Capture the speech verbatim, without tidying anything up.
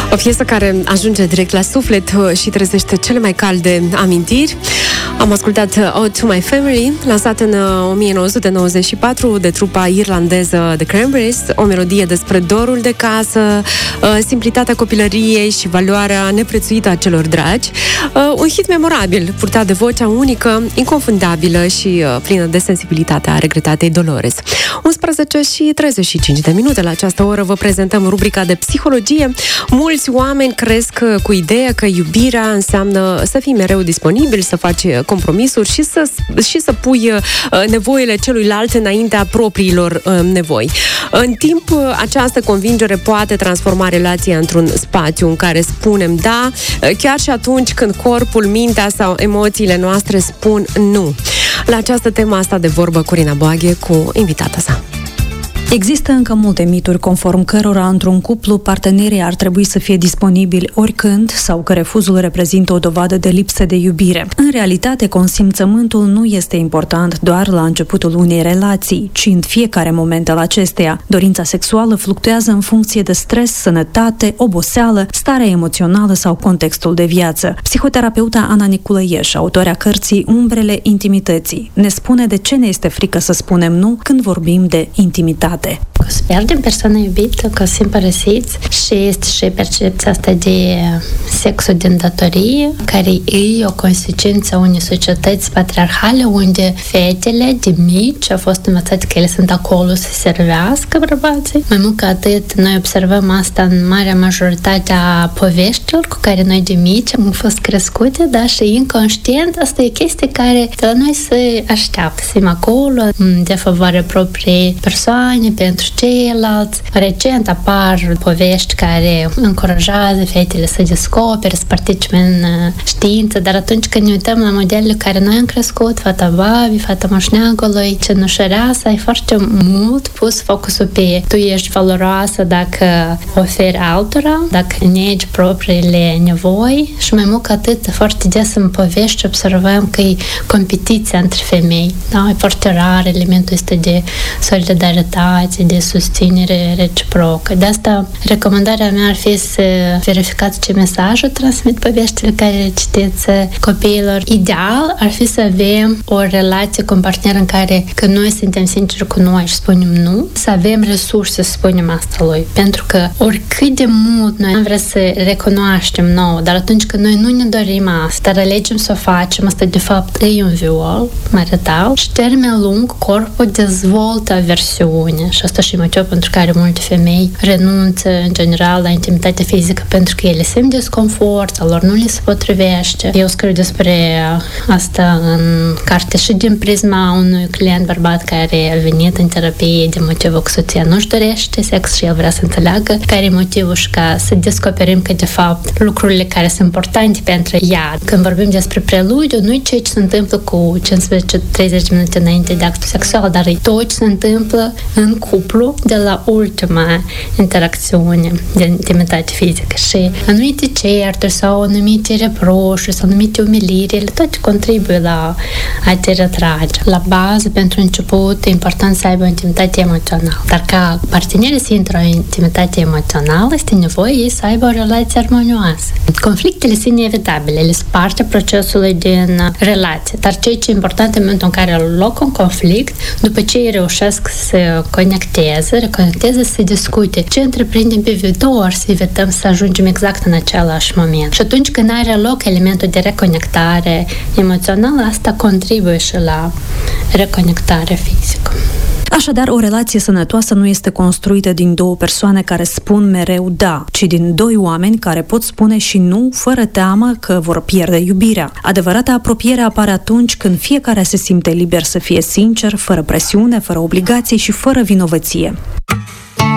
O piesă care ajunge direct la suflet și trezește cele mai calde amintiri. Am ascultat Ode to My Family, lansat în o mie nouă sute nouăzeci și patru de trupa irlandeză The Cranberries, o melodie despre dorul de casă, simplitatea copilăriei și valoarea neprețuită a celor dragi. Un hit memorabil, purtat de vocea unică, inconfundabilă și plină de sensibilitatea regretatei Dolores. unsprezece și treizeci și cinci de minute la această oră vă prezentăm rubrica de psihologie. Mulți oameni cresc cu ideea că iubirea înseamnă să fii mereu disponibil, să faci compromisuri și să, și să pui nevoile celuilalt înaintea propriilor nevoi. În timp, această convingere poate transforma relația într-un spațiu în care spunem da, chiar și atunci când corpul, mintea sau emoțiile noastre spun nu. La această temă asta de vorbă Corina Boaghe cu invitata sa. Există încă multe mituri conform cărora într-un cuplu partenerii ar trebui să fie disponibili oricând sau că refuzul reprezintă o dovadă de lipsă de iubire. În realitate, consimțământul nu este important doar la începutul unei relații, ci în fiecare moment al acesteia. Dorința sexuală fluctuează în funcție de stres, sănătate, oboseală, starea emoțională sau contextul de viață. Psihoterapeuta Ana Niculăieș, autoarea cărții Umbrele intimității, ne spune de ce ne este frică să spunem nu când vorbim de intimitate. Că să pierdem persoana iubită, că să fim părăsiți și este și percepția asta de sexul din datorie, care e o consecință a unei societăți patriarhale unde fetele de mici au fost învățate că ele sunt acolo să servească bărbații. Mai mult ca atât, noi observăm asta în marea majoritate a poveștilor cu care noi de mici am fost crescute, da, și inconștient asta e chestie care de la noi se așteaptă, să fim acolo de favoare proprii persoane, pentru ceilalți. Recent apar povești care încurajează fetele să descopere, să participe în știință, dar atunci când ne uităm la modelele care noi am crescut, fata Babi, fata Moșneagului, Cenușăreasa, e foarte mult pus focusul pe tu ești valoroasă dacă oferi altora, dacă negi propriile nevoi și mai mult ca atât, foarte des în povești observăm că e competiția între femei. Da? E foarte rar elementul ăsta de solidaritate, de susținere reciprocă. De asta, recomandarea mea ar fi să verificați ce mesaj transmit poveștile care citiți copiilor. Ideal ar fi să avem o relație cu un partener în care, când noi suntem sinceri cu noi și spunem nu, să avem resurse să spunem asta lui. Pentru că oricât de mult noi am vrea să recunoaștem nou, dar atunci când noi nu ne dorim asta, dar alegem să o facem, asta de fapt e un viol marital și termen lung, corpul dezvoltă aversiune. Și asta și motivul pentru care multe femei renunță în general la intimitate fizică, pentru că ele simt disconfort sau lor nu le se potrivește. Eu scriu despre asta în carte și din prisma unui client bărbat care a venit în terapie de motivul că soția nu-și dorește sex și el vrea să înțeleagă care e motivul și ca să descoperim că de fapt lucrurile care sunt importante pentru ea. Când vorbim despre preludiu, nu e ceea ce se întâmplă cu cincisprezece treizeci minute înainte de actul sexual, dar e tot ce se întâmplă în cuplu de la ultima interacțiune de intimitate fizică și anumite certuri sau anumite reproșuri sau anumite umiliri, ele toate contribuie la a te retrage. La bază, pentru început, e important să aibă o intimitate emoțională. Dar ca partenerii să intră în intimitate emoțională, este nevoie ei să aibă o relație armonioasă. Conflictele sunt inevitabile, ele sunt parte procesului din relație, dar ceea ce e important în momentul în care are loc un conflict, după ce ei reușesc să conecteze, reconecteze, să discute ce întreprindem pe viitor, să evităm să ajungem exact în același moment. Și atunci când are loc elementul de reconectare emoțională, asta contribuie și la reconectarea fizică. Așadar, o relație sănătoasă nu este construită din două persoane care spun mereu da, ci din doi oameni care pot spune și nu fără teamă că vor pierde iubirea. Adevărata apropiere apare atunci când fiecare se simte liber să fie sincer, fără presiune, fără obligații și fără vinovăție.